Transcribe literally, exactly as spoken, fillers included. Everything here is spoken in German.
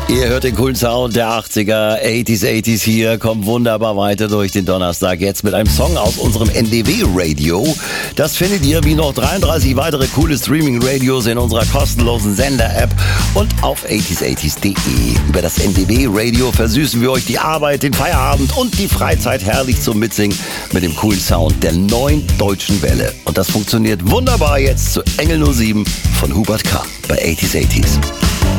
Ihr hört den coolen Sound der achtziger, achtziger, achtziger hier, kommt wunderbar weiter durch den Donnerstag. Jetzt mit einem Song aus unserem N D W-Radio. Das findet ihr wie noch dreiunddreißig weitere coole Streaming-Radios in unserer kostenlosen Sender-App und auf achtziger, achtziger punkt de. Über das N D W-Radio versüßen wir euch die Arbeit, den Feierabend und die Freizeit herrlich zum Mitsingen mit dem coolen Sound der neuen deutschen Welle. Und das funktioniert wunderbar jetzt zu Engel null sieben von Hubert K. bei achtziger, achtziger.